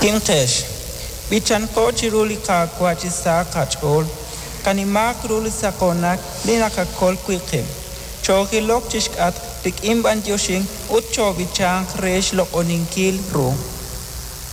Kim Tesh, Bichan Kochi Rulika Quachisa Kachol, Kanimak Rulisa Konak, Linaka Kol Quikim, Choki Lokchish at Rik Imban Yoshing, Ucho Bichang Resh Lok Oninkil Ru.